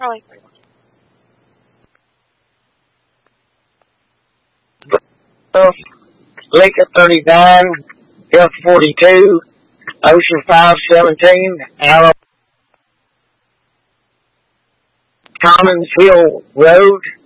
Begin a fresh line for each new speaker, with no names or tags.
Charlie.
Lincoln 39, F42, Ocean 517, Alabama, Commons Hill Road,